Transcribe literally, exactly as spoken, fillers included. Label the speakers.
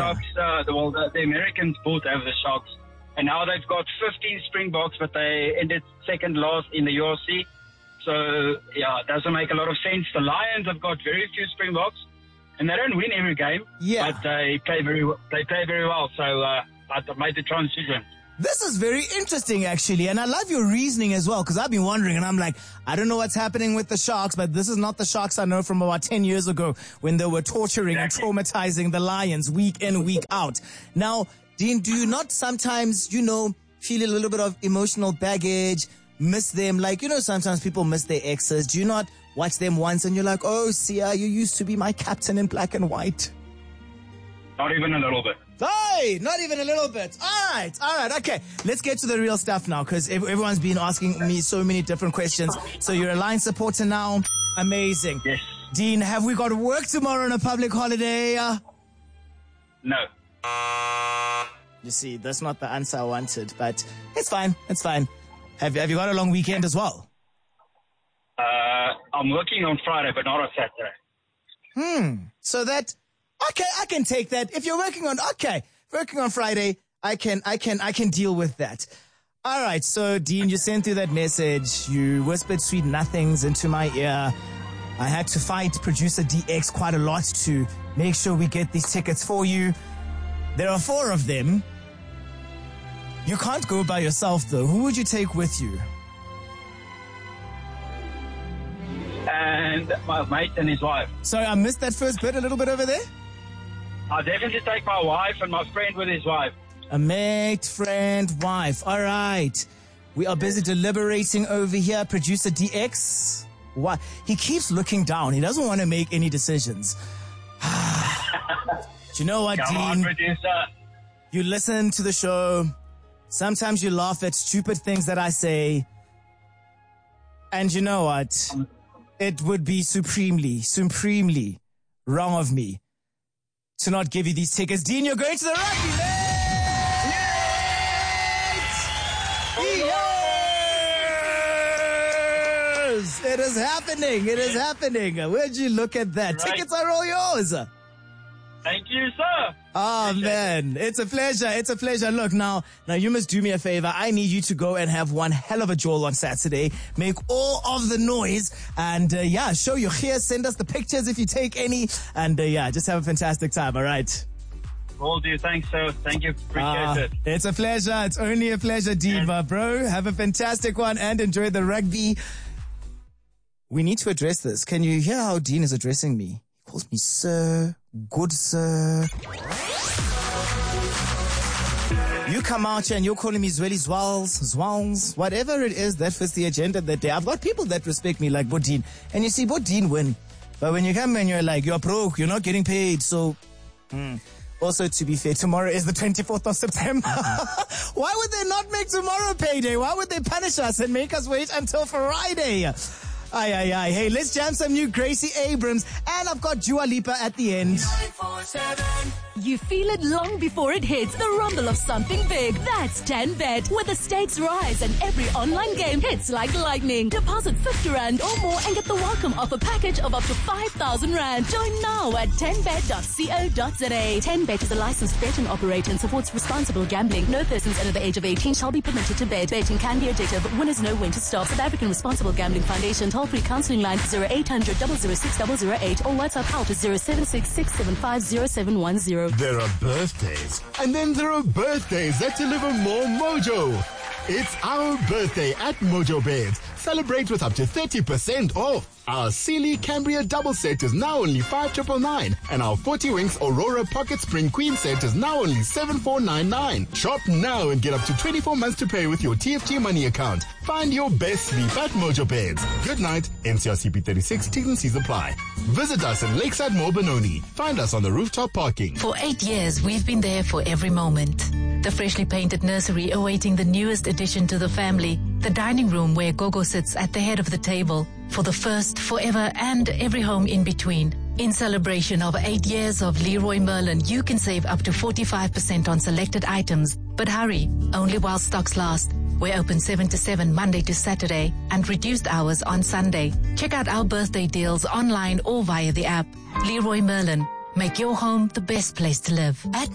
Speaker 1: Sharks, uh, the, well, the, the Americans bought over the Sharks. And now they've got fifteen Springboks, but they ended second last in the U R C. So, yeah, it doesn't make a lot of sense. The Lions have got very few Springboks, and they don't win every game,
Speaker 2: yeah.
Speaker 1: but they play very they play very well. So uh, I made the transition.
Speaker 2: This is very interesting, actually, and I love your reasoning as well, because I've been wondering, and I'm like, I don't know what's happening with the Sharks, but this is not the Sharks I know from about ten years ago when they were torturing exactly. and traumatizing the Lions week in, week out. Now, Dean, do you not sometimes, you know, feel a little bit of emotional baggage, miss them? Like, you know, sometimes people miss their exes. Do you not watch them once and you're like, oh, Sia, you used to be my captain in black and white?
Speaker 1: Not even a little bit.
Speaker 2: Hey, not even a little bit. All right, all right, okay. Let's get to the real stuff now, because everyone's been asking me so many different questions. So you're a Lions supporter now. Amazing.
Speaker 1: Yes.
Speaker 2: Dean, have we got work tomorrow on a public holiday?
Speaker 1: No.
Speaker 2: You see, that's not the answer I wanted, but it's fine. It's fine. Have, have you got a long weekend as well?
Speaker 1: Uh, I'm working on Friday, but not on Saturday.
Speaker 2: Hmm. So that, okay, I can take that. If you're working on, okay, working on Friday, I can, I can, I can deal with that. All right. So Dean, you sent through that message. You whispered sweet nothings into my ear. I had to fight producer D X quite a lot to make sure we get these tickets for you. There are four of them. You can't go by yourself, though. Who would you take with you?
Speaker 1: And my mate and his wife.
Speaker 2: Sorry, I missed that first bit a little bit over there.
Speaker 1: I'll definitely take my wife and my friend with his wife.
Speaker 2: A mate, friend, wife. All right. We are busy deliberating over here. Producer D X. What? He keeps looking down. He doesn't want to make any decisions. Do you know what,
Speaker 1: Come
Speaker 2: Dean?
Speaker 1: on, producer.
Speaker 2: You listen to the show. Sometimes you laugh at stupid things that I say. And you know what? It would be supremely, supremely wrong of me to not give you these tickets. Dean, you're going to the rugby. Yes! It is happening. It is happening. Where'd you look at that? Right. Tickets are all yours.
Speaker 1: Thank you, sir.
Speaker 2: Oh, man. It's a pleasure. It's a pleasure. Look, now, now you must do me a favor. I need you to go and have one hell of a jol on Saturday. Make all of the noise. And, uh, yeah, show your hair. Send us the pictures if you take any. And, uh, yeah, just have a fantastic time. All right.
Speaker 1: Will do. Thanks, sir. Thank you. Appreciate
Speaker 2: uh,
Speaker 1: it.
Speaker 2: It's a pleasure. It's only a pleasure, Diva, yeah. bro. Have a fantastic one and enjoy the rugby. We need to address this. Can you hear how Dean is addressing me? He calls me sir. Good sir. You come out here and you're calling me Zweli Zwals, Zwals, whatever it is that fits the agenda that day. I've got people that respect me like Bodine. And you see, Bodine win. But when you come and you're like, you're broke, you're not getting paid. So, mm. Also, to be fair, tomorrow is the twenty-fourth of September. Why would they not make tomorrow payday? Why would they punish us and make us wait until Friday? Aye, aye, aye. Hey, let's jam some new Gracie Abrams. And I've got Dua Lipa at the end.
Speaker 3: You feel it long before it hits. The rumble of something big. That's ten bet, where the stakes rise and every online game hits like lightning. Deposit fifty rand or more and get the welcome offer package of up to five thousand rand. Join now at ten bet dot co dot za. ten bet is a licensed betting operator and supports responsible gambling. No persons under the age of eighteen shall be permitted to bet. Betting can be addictive. Winners know when to stop. South African Responsible Gambling Foundation. Toll-free counseling line zero eight hundred, double oh six, double oh eight or WhatsApp help to zero seven six, six seven five, zero seven one zero.
Speaker 4: There are birthdays, and then there are birthdays that deliver more mojo. It's our birthday at Mojo Beds. Celebrate with up to thirty percent off. Our Sealy Cambria double set is now only five nine nine nine, and our forty Winks Aurora Pocket Spring Queen set is now only seven four nine nine. Shop now and get up to twenty-four months to pay with your T F T money account. Find your best sleep at Mojo Beds. Good night. N C R C P thirty-six, T's and C's apply. Visit us in Lakeside Mall Benoni. Find us on the rooftop parking.
Speaker 5: For eight years, we've been there for every moment. The freshly painted nursery awaiting the newest addition to the family. The dining room where Gogo sits at the head of the table. For the first, forever, and every home in between. In celebration of eight years of Leroy Merlin, you can save up to forty-five percent on selected items. But hurry, only while stocks last. We're open seven to seven Monday to Saturday and reduced hours on Sunday. Check out our birthday deals online or via the app. Leroy Merlin, make your home the best place to live. At